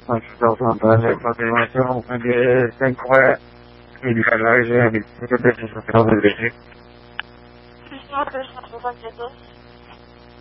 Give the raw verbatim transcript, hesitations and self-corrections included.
我知道上班的发给我之后，感觉三块，给你看到一些你这个这是什么样的人？ 是说这是什么节奏？